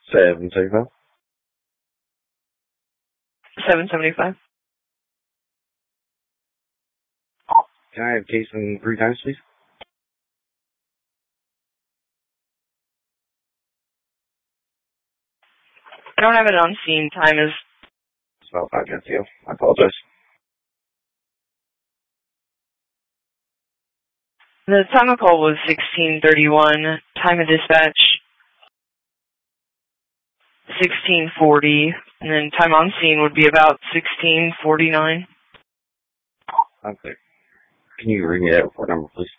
775. 775. Can I have Jason 3 times, please? I don't have it on scene. Time is... It's about 5 minutes ago. I apologize. The time of call was 16:31. Time of dispatch, 16:40. And then time on scene would be about 16:49. Okay. Can you read me that report number, please?